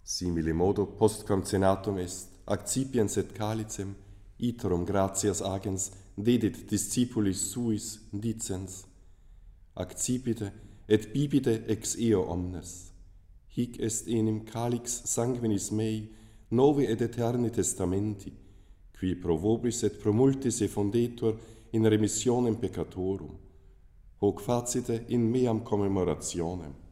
Simile modo postquam cenatum est, accipiens et calicem, iterum gratias agens dedit discipulis suis dicens, accipite et bibite ex eo omnes. Hic est enim calix sanguinis mei, novi et eterni testamenti, qui pro vobis et pro multis effundetur in remissionem peccatorum, hoc facite in meam commemorationem.